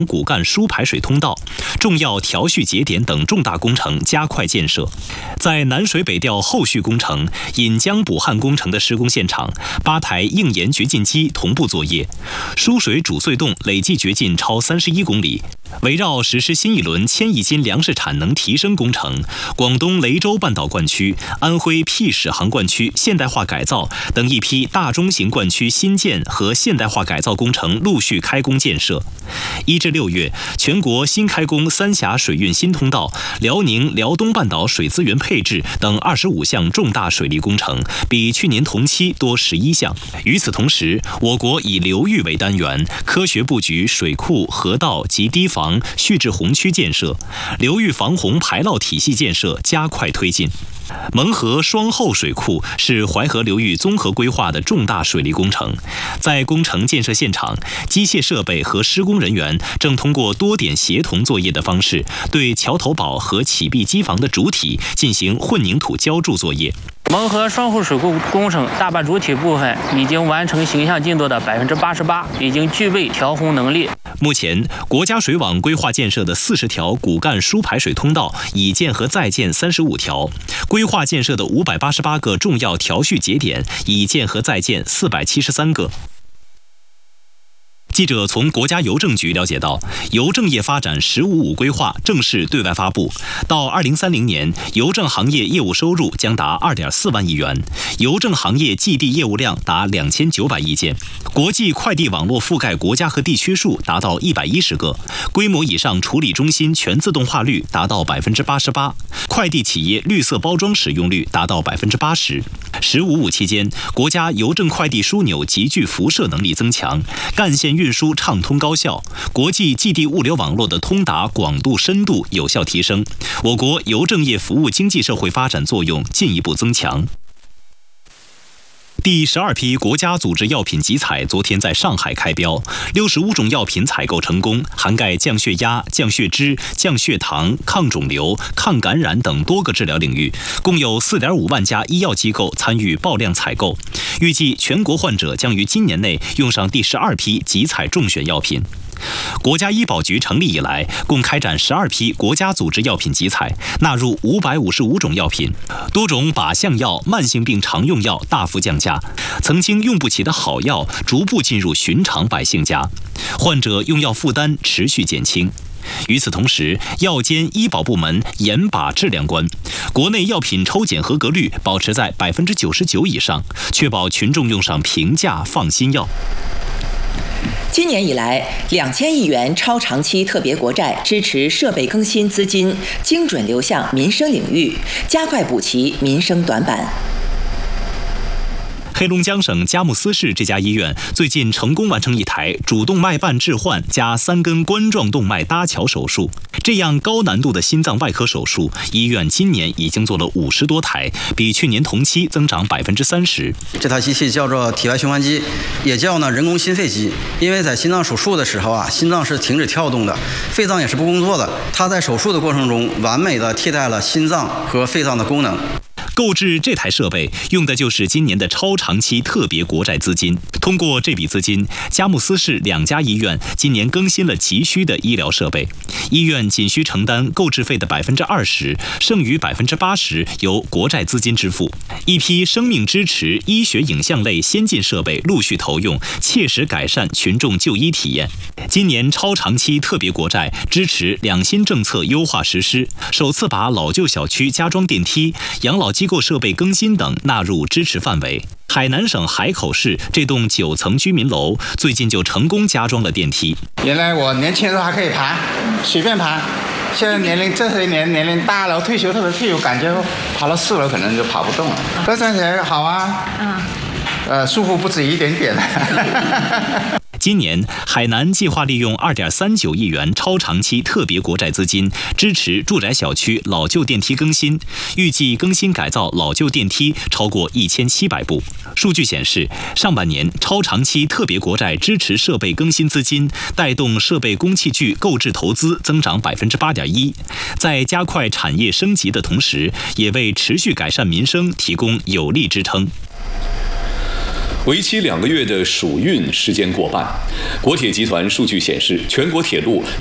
骨干输排水通道、重要调蓄节点等重大工程加快建设。在南水北调后续工程、引江补汉工程的施工现场，8台硬盐掘进机同步作业，输水主隧洞累计掘进超31公里。围绕实施新一轮1000亿斤粮食产能提升工程，广东雷州半岛灌区、安徽辟始航灌区现代化改造等一批大中型灌区新建和现代化改造工程陆续开工建设。1至6月，全国新开工三峡水运新通道、辽宁辽东半岛水资源配置等25项重大水利工程，比去年同期多11项。与此同时，我国以流域为单元，科学布局水库、河道及堤防、蓄滞洪区建设，流域防洪排涝体系建设加快推进。蒙河双后水库是淮河流域综合规划的重大水利工程，在工程建设现场，机械设备和施工人员正通过多点协同作业的方式，对桥头堡和起壁机房的主体进行混凝土浇筑作业。 蒙河双后水库工程大坝主体部分已经完成形象进度的88%，已经具备调洪能力。 目前，国家水网规划建设的40条骨干输排水通道已建和在建35条，规划建设的588个重要调蓄节点已建和在建473个。记者从国家邮政局了解到，邮政业发展“十五五”规划正式对外发布，到2030年，邮政行业业务收入将达2.4万亿元，邮政行业寄递业务量达2900亿件，国际快递网络覆盖国家和地区数达到110个，规模以上处理中心全自动化率达到88%，快递企业绿色包装使用率达到80%。“15.5”期间，国家邮政快递枢纽集聚辐射能力增强，干线运输畅通高效，国际寄递物流网络的通达广度深度有效提升，我国邮政业服务经济社会发展作用进一步增强。第12批国家组织药品集采昨天在上海开标，65种药品采购成功，涵盖降血压、降血脂、降血糖、抗肿瘤、抗感染等多个治疗领域，共有4.5万家医药机构参与爆量采购。预计全国患者将于今年内用上第12批集采中选药品。国家医保局成立以来，共开展12批国家组织药品集采，纳入555种药品，多种靶向药、慢性病常用药大幅降价，曾经用不起的好药逐步进入寻常百姓家，患者用药负担持续减轻。与此同时，药监医保部门严把质量关，国内药品抽检合格率保持在99%以上，确保群众用上平价放心药。 今年以来，2000亿元超长期特别国债支持设备更新资金精准流向民生领域，加快补齐民生短板。 黑龙江省佳木斯市这家医院最近成功完成一台主动脉瓣置换加3根冠状动脉搭桥手术。这样高难度的心脏外科手术，医院今年已经做了50多台，比去年同期增长30%。 这台机器叫做体外循环机，也叫人工心肺机。因为在心脏手术的时候心脏是停止跳动的，肺脏也是不工作的。它在手术的过程中，完美的替代了心脏和肺脏的功能。 购置这台设备用的就是今年的超长期特别国债资金。通过这笔资金，佳木斯市2家医院今年更新了急需的医疗设备，医院仅需承担购置费的20%，剩余80%由国债资金支付。一批生命支持、医学影像类先进设备陆续投用，切实改善群众就医体验。今年超长期特别国债支持2新政策优化实施，首次把老旧小区加装电梯、养老机构设备更新等纳入支持范围。海南省海口市这栋9层居民楼最近就成功加装了电梯。 原来我年轻的时候还可以爬，随便爬，现在这些年龄大了，退休特别退休，感觉爬到4楼可能就跑不动了。这站起来好啊，舒服不止一点点。 今年，海南计划利用2.39亿元超长期特别国债资金，支持住宅小区老旧电梯更新，预计更新改造老旧电梯超过1700部。数据显示，上半年超长期特别国债支持设备更新资金，带动设备工器具购置投资增长8.1%，在加快产业升级的同时，也为持续改善民生提供有力支撑。 为期2个月的暑运时间过半，国铁集团数据显示，全国铁路